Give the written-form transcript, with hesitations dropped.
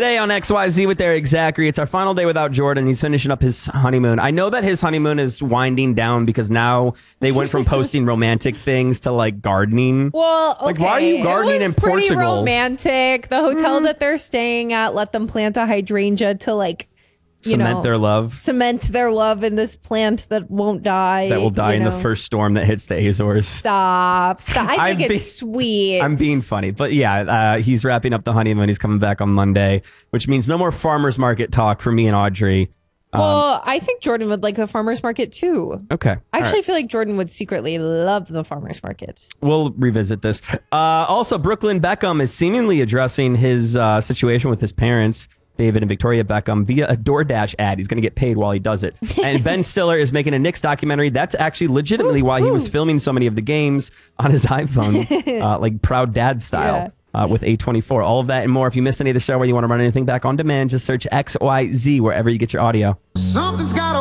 Today on XYZ with Eric Zachary, it's our final day without Jordan. He's finishing up his honeymoon. I know that his honeymoon is winding down because now they went from posting romantic things to like gardening. Well, okay. Like, why are you gardening in Portugal? Pretty romantic. The hotel that they're staying at let them plant a hydrangea to like Cement their love. Cement their love in this plant that won't die. That will die in the first storm that hits the Azores. Stop. I think it's sweet. I'm being funny. But yeah, he's wrapping up the honeymoon. He's coming back on Monday, which means no more farmer's market talk for me and Audrey. Well, I think Jordan would like the farmer's market too. Okay. I actually feel like Jordan would secretly love the farmer's market. We'll revisit this. Also, Brooklyn Beckham is seemingly addressing his situation with his parents, David and Victoria Beckham, via a DoorDash ad. He's going to get paid while he does it. And Ben Stiller is making a Knicks documentary. That's actually legitimately why he was filming so many of the games on his iPhone, like Proud Dad style. With A24. All of that and more. If you missed any of the show or you want to run anything back on demand, just search XYZ wherever you get your audio. Something's got